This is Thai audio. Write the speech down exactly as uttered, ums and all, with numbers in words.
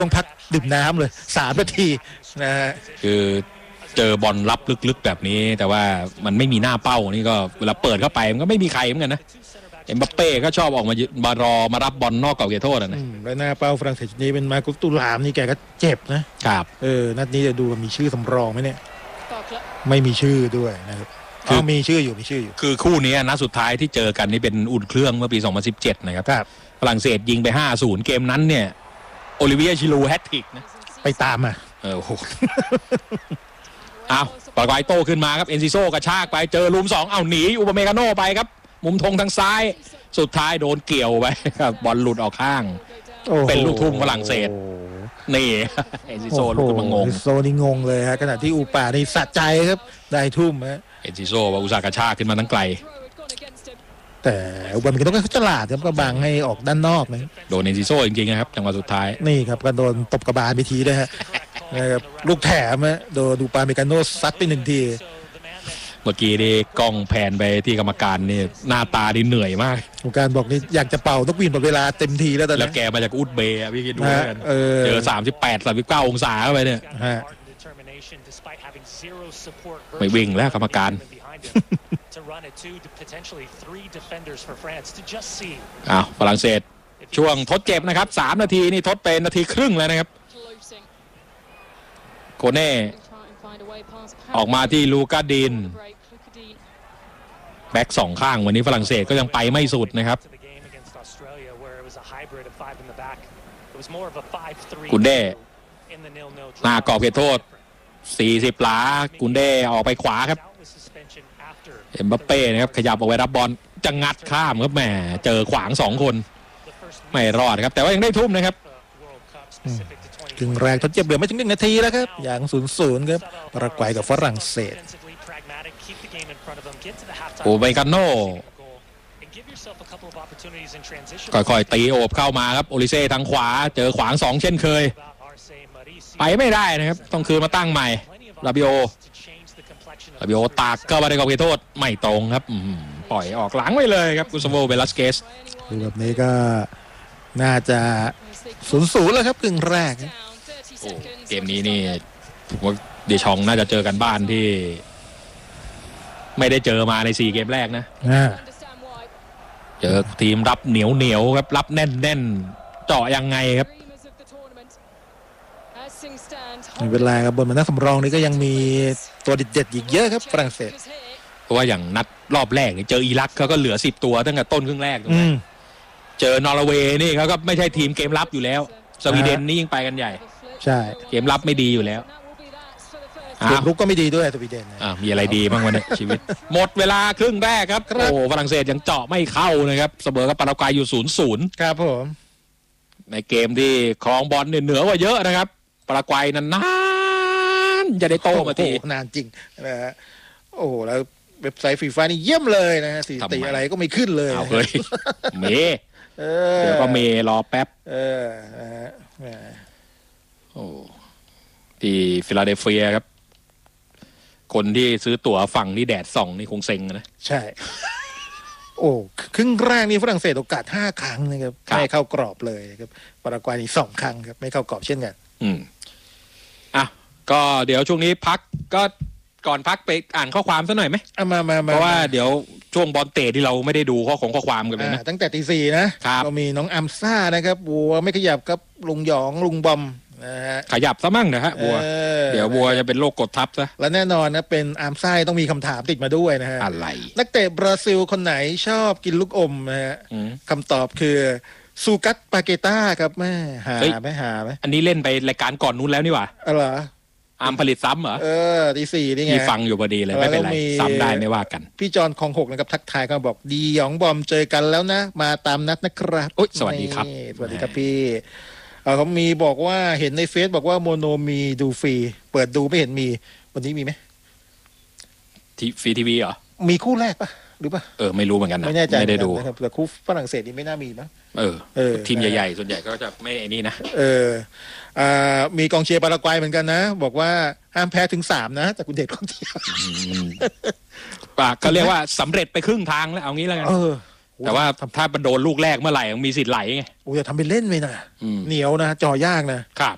ต้องพักดื่มน้ำเลยสามนาทีนะฮะคือเจอบอลรับลึกๆแบบนี้แต่ว่ามันไม่มีหน้าเป้านี่ก็เวลาเปิดเข้าไปมันก็ไม่มีใครเหมือนกันนะเอ็มบัปเป้ก็ชอบออกมามารอมารับบอลนอกกรอบเขตโทษนะแล้วหน้าเป้าฝรั่งเศสนี้เป็นมากุตุลามนี่แกก็เจ็บนะครับเออนัดนี้จะดูมีชื่อสำรองไหมเนี่ยไม่มีชื่อด้วยนะครับคือมีชื่ออยู่มีชื่ออยู่คือคู่นี้นัดสุดท้ายที่เจอกันนี่เป็นอุ่นเครื่องเมื่อปีสองพันสิบเจ็ดนะครับฝรั่งเศสยิงไป ห้าศูนย์ เกมนั้นเนี่ยโอลิเวียชิลูแฮตทริกนะไปตามอ่ะเออโหเอาปาไกโตขึ้นมาครับเอนซิโซกระชากไปเจอลุมสองเอาหนีอุปเมกาโนไปครับมุมธงทางซ้ายสุดท้ายโดนเกี่ยวไปครับบอลหลุดออกข้างเป็นลูกทุ่งฝรั่งเศสนี่เอนซิโซลุกขึ้นมางงเอนซิโซนี่งงเลยฮะขณะที่อูปานี่สะใจครับได้ทุ่มฮะเอนซิโซว่าอุตส่าห์กระชากขึ้นมาตั้งไกลแต่อุปาเมกาโนก็ฉลาดครับก็บังให้ออกด้านนอกนะโดนเอนซิโซจริงๆนะครับจังหวะสุดท้ายนี่ครับก็โดนตบกระบาลไปทีด้วยฮะนะครับลูกแถมฮะโดนอูปาเมกาโนซัดไปหนึ่งทีเมื่อกี้นี่กล้องแผนไปที่กรรมการนี่หน้าตาดิเหนื่อยมากกรรมการบอกนี่อยากจะเป่านกหวีดหมดเวลาเต็มทีแล้วตอนนี้แล้วแกมาจากอุซเบย์พี่คิดดูกันเจอสามสิบแปด สามสิบเก้าองศาเข้าไปเนี่ยไม่วิ่งแล้วกรรมการอ้าวฝรั่งเศสช่วงทดเจ็บนะครับสามนาทีนี่ทดเป็นนาทีครึ่งแล้วนะครับโคเน่ออกมาที่ลูกาดินแบ็กสองข้างวันนี้ฝรั่งเศสก็ยังไปไม่สุดนะครับกุนเด้หน้ากรอบเขตโทษสี่สิบหลากุนเด้ออกไปขวาครับเอ็มบัปเป้นะครับขยับออกไปรับบอลจะงัดข้ามครับแหมเจอขวางสองคนไม่รอดครับแต่ว่ายังได้ทุ่มนะครับถึงแรงทดเจ็บเหลือไม่ถึงหนึ่งนาทีแล้วครับอย่างศูนย์ศูนย์ครับปารากวัยกับฝรั่งเศสโอเมกาโน่ค่อยๆตีโอบเข้ามาครับโอลิเซ่ทางขวาเจอขวางสองเช่นเคยไปไม่ได้นะครับต้องคืนมาตั้งใหม่ลาบิโอลาบิโอตากเข้ามาในกรอบเขตโทษไม่ตรงครับปล่อยออกหลังไปเลยครับกุสโวเบลัสเกสแบบนี้ก็น่าจะศูนย์ศูนย์แล้วครับกึ่งแรกโอ้เกมนี้นี่ผมว่าเดชองน่าจะเจอกันบ้านที่ไม่ได้เจอมาในสี่เกมแรกนะเจอทีมรับเหนียวเหนียวครับรับแน่นแน่นเจาะยังไงครับไม่เป็นไรครับบนมันนักสำรองนี่ก็ยังมีตัวเด็ดๆอีกเยอะครับฝรั่งเศสเพราะว่าอย่างนัดรอบแรกเจออิรักเขาก็เหลือสิบตัวตั้งแต่ต้นครึ่งแรกถูกไหมเจอนอร์เวย์นี่เขาก็ไม่ใช่ทีมเกมรับอยู่แล้วสวีเดนนี่ยิ่งไปกันใหญ่ใช่เกมรับไม่ดีอยู่แล้วเกมรุกก็ไม่ดีด้วยสวีเดนอ่ามีอะไรดีบ้างวันนี้ชีวิตหมดเวลาครึ่งแรกครับโอ้ฝรั่งเศสยังเจาะไม่เข้านะครับเสมอกับปารากวัยอยู่ศูนย์ศูนย์ครับผมในเกมที่ครองบอลเหนือกว่าเยอะนะครับปารากวัยนานๆจะได้โตมาทีนานจริงนะฮะโอ้แล้วเว็บไซต์ฟีฟ่านี่เยี่ยมเลยนะฮะสถิติอะไรก็ไม่ขึ้นเลยเอาเลยเมย์เดี๋ยวก็เมย์รอแป๊บเออโอ้ที่ฟิลาเดลเฟียครับคนที่ซื้อตั๋วฝั่งที่แดดส่องนี่คงเซ็งนะใช่โอ้ครึ่งแรกนี่ฝรั่งเศสโอกาสห้าครั้งนะครับไม่เข้ากรอบเลยครับปารากวัยนี่สองครั้งครับไม่เข้ากรอบเช่นกันอืมอ่ะก็เดี๋ยวช่วงนี้พักก็ก่อนพักไปอ่านข้อความซะหน่อยไหมมามาเพราะว่าเดี๋ยวช่วงบอลเตะที่เราไม่ได้ดูข้อของข้อความกันเลยนะตั้งแต่ตีสี่นะก็มีน้องอัมซ่านะครับบัวไม่ขยับครับลุงหยองลุงบอมนะฮะขยับซะมั่งนะฮะบัวเดี๋ยวบัวจะเป็นโรคกดทับซะแล้วแน่นอนนะเป็นอัมซ่าต้องมีคำถามติดมาด้วยนะฮะอะไรนักเตะบราซิลคนไหนชอบกินลูกอมนะฮะคำตอบคือซูกัสปาเกต้าครับแม่หาไหมหาไหมอันนี้เล่นไปรายการก่อนนู้นแล้วนี่หว่าอะไรอามผลิตซ้ำเหรอเออตีสี่นี่ไงพี่ฟังอยู่พอดีเลยไม่เป็นไรซ้ำได้ไม่ว่ากันพี่จอนคองหกนะครับทักทายเขาบอกดีหยองบอมเจอกันแล้วนะมาตามนัดนะครับโอ๊ยสวัสดีครับสวัสดีครับพี่เขามีบอกว่าเห็นในเฟซบอกว่าโมโนมีดูฟรีเปิดดูไม่เห็นมีวันนี้มีไหมทีฟรีทีวีเหรอมีคู่แรกปะหรือปะเออไม่รู้เหมือนกันนะไม่แน่ใจไม่ได้ดูแต่คู่ฝรั่งเศสนี่ไม่น่ามีมั้งเออเออทีมใหญ่ๆส่วนใหญ่ก็จะไม่ไอ้นี่นะเอออ่ามีกองเชียร์ปารากวัยเหมือนกันนะบอกว่าห้ามแพ้ถึงสามนะแต่คุณเดชคนเดียวปากก็เรียกว่าสำเร็จไปครึ่งทางแล้วเอางี้แล้วกันแต่ว่าถ้าโดนลูกแรกเมื่อไหร่มีสิทธิ์ไหลไงโอ้ยทำเป็นเล่นไปนะเหนียวนะจ่อยากนะครับ